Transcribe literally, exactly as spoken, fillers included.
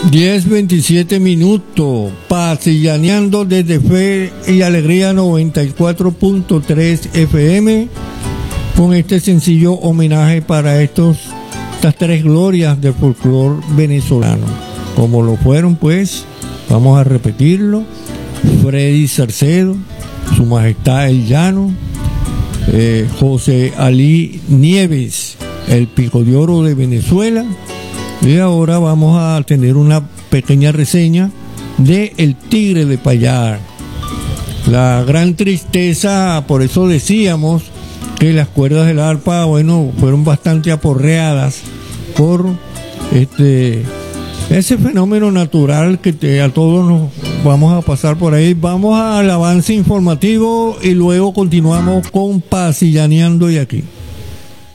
diez veintisiete minutos, pasillaneando desde Fe y Alegría noventa y cuatro punto tres F M, con este sencillo homenaje para estos, estas tres glorias del folclore venezolano. Como lo fueron, pues, vamos a repetirlo: Freddy Salcedo, Su Majestad el Llano, eh, José Alí Nieves, el Pico de Oro de Venezuela. Y ahora vamos a tener una pequeña reseña de El Tigre de Payar. La gran tristeza, por eso decíamos que las cuerdas del arpa, bueno, fueron bastante aporreadas por este ese fenómeno natural que te, a todos nos vamos a pasar por ahí. Vamos al avance informativo y luego continuamos con Pasillaneando y aquí.